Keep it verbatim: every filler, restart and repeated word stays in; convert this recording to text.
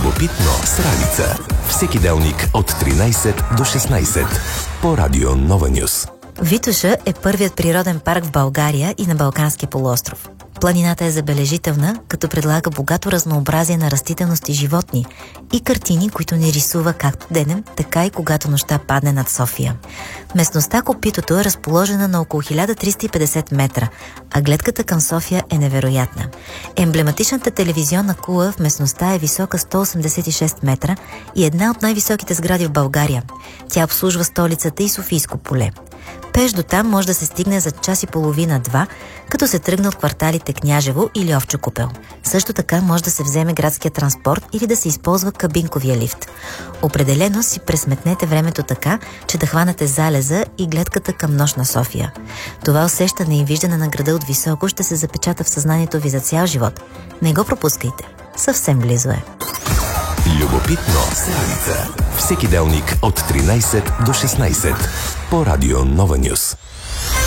Любопитно с Ралица. Всеки делник от тринайсет до шестнайсет по Радио Нова Нюс. Витоша е първият природен парк в България и на Балканския полуостров. Планината е забележителна, като предлага богато разнообразие на растителност и животни и картини, които ни рисува както денем, така и когато нощта падне над София. Местността Копитото е разположена на около хиляда триста и петдесет метра, а гледката към София е невероятна. Емблематичната телевизионна кула в местността е висока сто осемдесет и шест метра и една от най-високите сгради в България. Тя обслужва столицата и Софийско поле. Пеш до там може да се стигне за час и половина-два, като се тръгне от кварталите Княжево или Овчо купел. Също така може да се вземе градския транспорт или да се използва кабинковия лифт. Определено си пресметнете времето така, че да хванете залеза и гледката към нощна София. Това усещане и виждане на града от високо ще се запечата в съзнанието ви за цял живот. Не го пропускайте. Съвсем близо е. Любопитно с Ралица. Всеки делник от тринайсет до шестнайсет по Радио Нова Нюс.